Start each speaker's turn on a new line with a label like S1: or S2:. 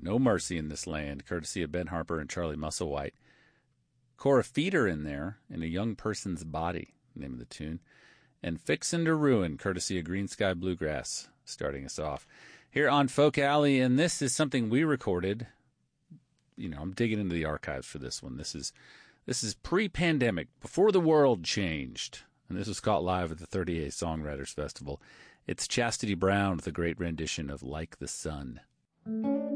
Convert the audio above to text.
S1: No Mercy in This Land, courtesy of Ben Harper and Charlie Musselwhite. Cora Feeder in there, In a Young Person's Body, name of the tune. And Fixin' to Ruin, courtesy of Green Sky Bluegrass, starting us off here on Folk Alley. And this is something we recorded. I'm digging into the archives for this one. This is pre-pandemic, before the world changed. And this was caught live at the 30A Songwriters Festival. It's Chastity Brown with a great rendition of Like the Sun.